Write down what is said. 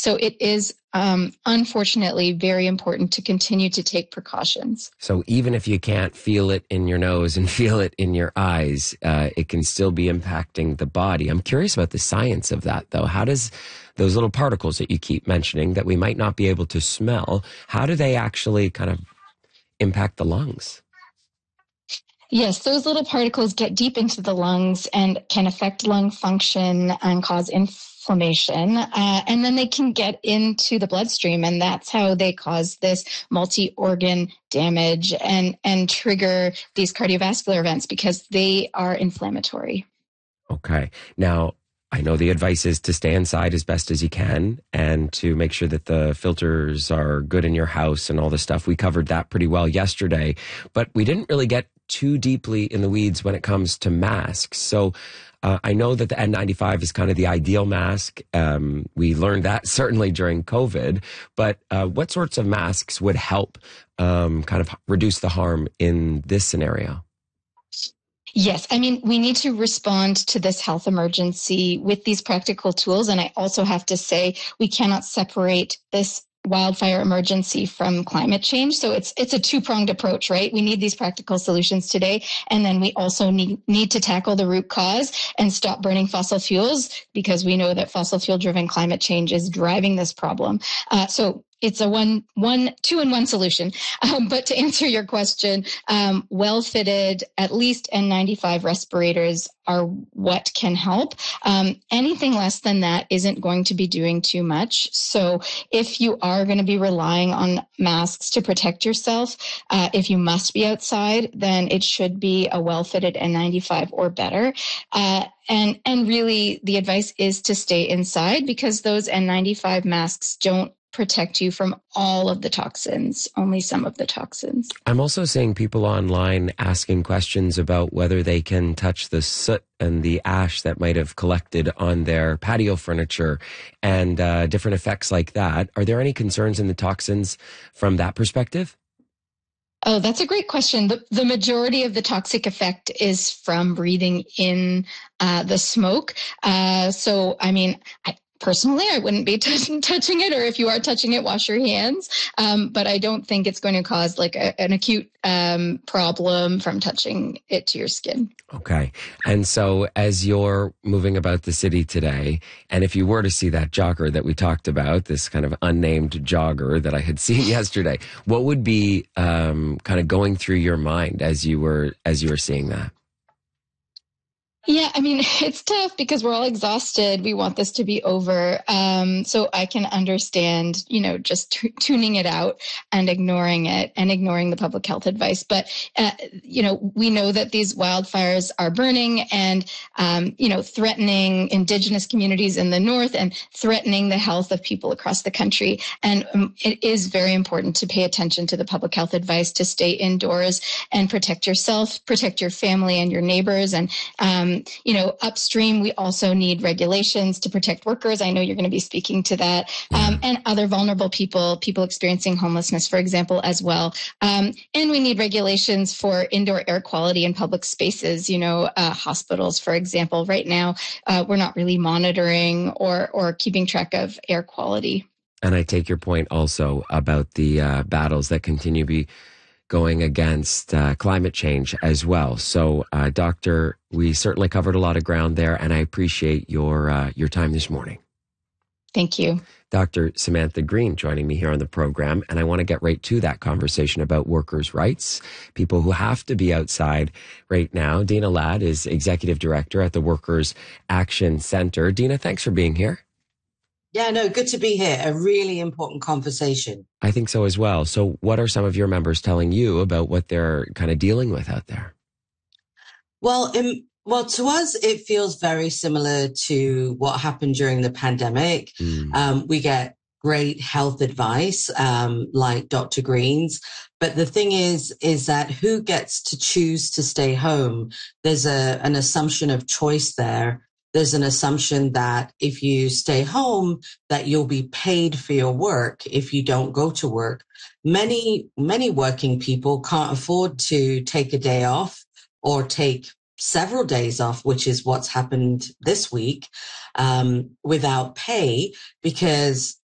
So it is unfortunately very important to continue to take precautions. So even if you can't feel it in your nose and feel it in your eyes, it can still be impacting the body. I'm curious about the science of that, though. How does those little particles that you keep mentioning that we might not be able to smell, how do they actually kind of impact the lungs? Yes, those little particles get deep into the lungs and can affect lung function and cause inflammation. And then they can get into the bloodstream, and that's how they cause this multi-organ damage and trigger these cardiovascular events because they are inflammatory. Okay. Now, I know the advice is to stay inside as best as you can and to make sure that the filters are good in your house and all this stuff. We covered that pretty well yesterday, but we didn't really get too deeply in the weeds when it comes to masks. So I know that the N95 is kind of the ideal mask. We learned that certainly during COVID, but what sorts of masks would help kind of reduce the harm in this scenario? Yes, I mean, we need to respond to this health emergency with these practical tools. And I also have to say, we cannot separate this wildfire emergency from climate change. So it's a two-pronged approach, right? We need these practical solutions today. And then we also need to tackle the root cause and stop burning fossil fuels because we know that fossil fuel-driven climate change is driving this problem. So it's a two-in-one solution. But to answer your question, well-fitted, at least N95 respirators are what can help. Anything less than that isn't going to be doing too much. So if you are going to be relying on masks to protect yourself, if you must be outside, then it should be a well-fitted N95 or better. And really, the advice is to stay inside because those N95 masks don't protect you from all of the toxins, only some of the toxins. I'm also seeing people online asking questions about whether they can touch the soot and the ash that might have collected on their patio furniture and different effects like that. Are there any concerns in the toxins from that perspective? Oh, that's a great question. The majority of the toxic effect is from breathing in the smoke. So, I mean, personally, I wouldn't be touching it, or if you are touching it, wash your hands. But I don't think it's going to cause like an acute problem from touching it to your skin. Okay. And so as you're moving about the city today, and if you were to see that jogger that we talked about, this kind of unnamed jogger that I had seen yesterday, what would be kind of going through your mind as you were seeing that? Yeah, I mean, it's tough because we're all exhausted. We want this to be over. So I can understand, just tuning it out and ignoring it and ignoring the public health advice. But, we know that these wildfires are burning and, threatening Indigenous communities in the north and threatening the health of people across the country. And it is very important to pay attention to the public health advice to stay indoors and protect yourself, protect your family and your neighbors. And, upstream, we also need regulations to protect workers. I know you're going to be speaking to that, and other vulnerable people experiencing homelessness, for example, as well. And we need regulations for indoor air quality in public spaces, hospitals, for example. Right now, we're not really monitoring or keeping track of air quality. And I take your point also about the battles that continue to be going against climate change as well. So, Doctor, we certainly covered a lot of ground there, and I appreciate your time this morning. Thank you. Dr. Samantha Green joining me here on the program, and I want to get right to that conversation about workers' rights, people who have to be outside right now. Dina Ladd is Executive Director at the Workers' Action Center. Dina, thanks for being here. Yeah, no, good to be here. A really important conversation. I think so as well. So what are some of your members telling you about what they're kind of dealing with out there? Well, to us, it feels very similar to what happened during the pandemic. We get great health advice, like Dr. Green's. But the thing is that who gets to choose to stay home? There's an assumption of choice there. There's an assumption that if you stay home, that you'll be paid for your work if you don't go to work. Many working people can't afford to take a day off or take several days off, which is what's happened this week, without pay, because